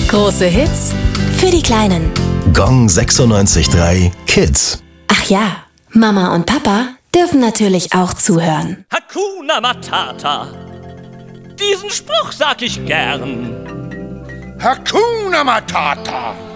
Große Hits für die Kleinen. Gong 96.3 Kids. Ach ja, Mama und Papa dürfen natürlich auch zuhören. Hakuna Matata. Diesen Spruch sag ich gern. Hakuna Matata.